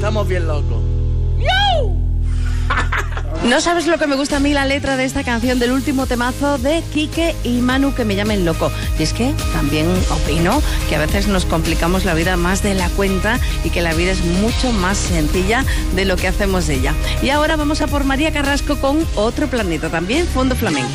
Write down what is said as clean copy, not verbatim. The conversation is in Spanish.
estamos bien locos. No sabes lo que me gusta a mí la letra de esta canción, del último temazo de Quique y Manu, que me llamen loco. Y es que también opino que a veces nos complicamos la vida más de la cuenta y que la vida es mucho más sencilla de lo que hacemos de ella. Y ahora vamos a por María Carrasco con Otro Planeta, también fondo flamenco.